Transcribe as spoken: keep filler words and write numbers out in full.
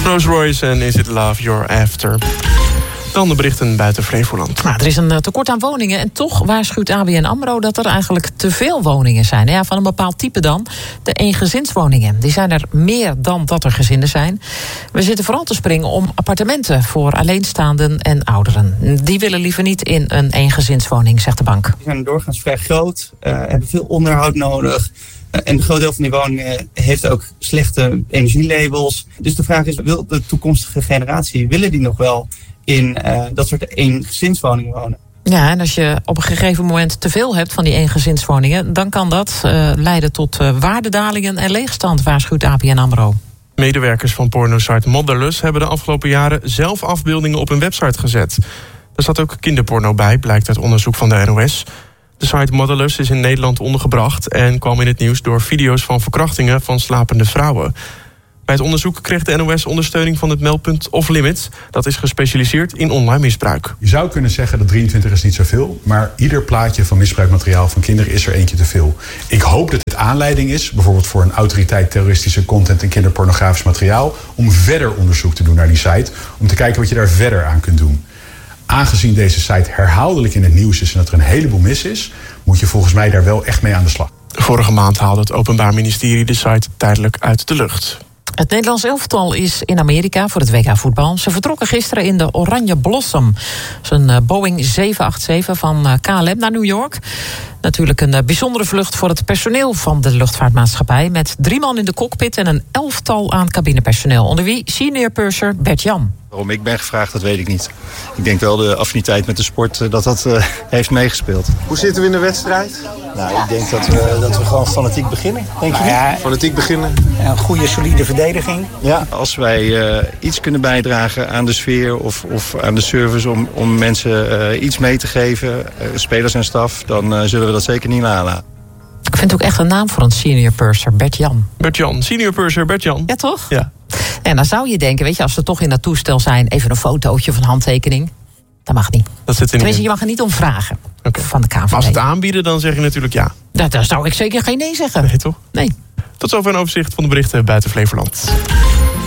Rolls Royce en Is It Love You're After. Dan de berichten buiten Flevoland. Nou, er is een tekort aan woningen en toch waarschuwt A B N AMRO dat er eigenlijk te veel woningen zijn. Ja, van een bepaald type dan. De eengezinswoningen. Die zijn er meer dan dat er gezinnen zijn. We zitten vooral te springen om appartementen voor alleenstaanden en ouderen. Die willen liever niet in een eengezinswoning, zegt de bank. Die zijn doorgaans vrij groot, uh, hebben veel onderhoud nodig. Uh, en een groot deel van die woningen heeft ook slechte energielabels. Dus de vraag is, wil de toekomstige generatie, willen die nog wel in uh, dat soort eengezinswoningen wonen? Ja, en als je op een gegeven moment te veel hebt van die eengezinswoningen, dan kan dat uh, leiden tot uh, waardedalingen en leegstand, waarschuwt A B N AMRO. Medewerkers van pornosite Motherless hebben de afgelopen jaren zelf afbeeldingen op hun website gezet. Er zat ook kinderporno bij, blijkt uit onderzoek van de N O S. De site Motherless is in Nederland ondergebracht en kwam in het nieuws door video's van verkrachtingen van slapende vrouwen. Bij het onderzoek kreeg de N O S ondersteuning van het meldpunt Off Limits. Dat is gespecialiseerd in online misbruik. Je zou kunnen zeggen dat drieëntwintig is niet zoveel, maar ieder plaatje van misbruikmateriaal van kinderen is er eentje te veel. Ik hoop dat het aanleiding is, bijvoorbeeld voor een autoriteit terroristische content en kinderpornografisch materiaal, om verder onderzoek te doen naar die site, om te kijken wat je daar verder aan kunt doen. Aangezien deze site herhaaldelijk in het nieuws is en dat er een heleboel mis is, moet je volgens mij daar wel echt mee aan de slag. Vorige maand haalde het Openbaar Ministerie de site tijdelijk uit de lucht. Het Nederlands elftal is in Amerika voor het W K voetbal. Ze vertrokken gisteren in de Oranje Blossom. Dat is een Boeing zeven acht zeven van K L M naar New York. Natuurlijk een bijzondere vlucht voor het personeel van de luchtvaartmaatschappij, met drie man in de cockpit en een elftal aan cabinepersoneel. Onder wie senior purser Bert Jan. Waarom ik ben gevraagd, dat weet ik niet. Ik denk wel de affiniteit met de sport dat dat uh, heeft meegespeeld. Hoe zitten we in de wedstrijd? Nou, ik denk dat we, dat we gewoon fanatiek beginnen. Denk je nou ja, fanatiek beginnen. Een goede, solide verdediging. Ja, als wij uh, iets kunnen bijdragen aan de sfeer of, of aan de service om, om mensen uh, iets mee te geven, uh, spelers en staf, dan uh, zullen we dat zeker niet nalaten. Ik vind het ook echt een naam voor een senior purser, Bert Jan. Bert Jan, senior purser Bert Jan. Ja, toch? Ja. En dan zou je denken, weet je, als ze toch in dat toestel zijn, even een fotootje of een handtekening. Dat mag niet. Dat zit er niet Tenminste, in. je mag er niet om vragen. Okay. Van de K V D. Maar als ze het aanbieden, dan zeg je natuurlijk ja. Dat, daar zou ik zeker geen nee zeggen. Nee, toch? Nee. Tot zover een overzicht van de berichten buiten Flevoland.